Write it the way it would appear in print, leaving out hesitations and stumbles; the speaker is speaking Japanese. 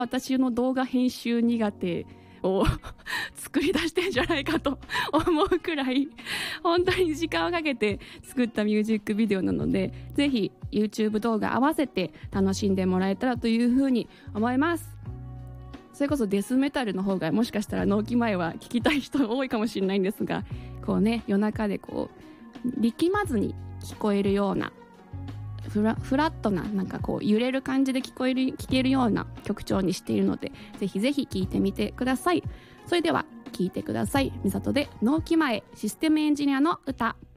私の動画編集苦手を作り出してんじゃないかと思うくらい本当に時間をかけて作ったミュージックビデオなので、ぜひ YouTube 動画合わせて楽しんでもらえたらというふうに思います。それこそデスメタルの方がもしかしたら納期前は聞きたい人多いかもしれないんですが、こうね、夜中でこう力まずに聞こえるようなフラットな、なんかこう揺れる感じで聞けるような曲調にしているので、ぜひぜひ聴いてみてください。それでは聴いてください。みさとで納期前、システムエンジニアの歌。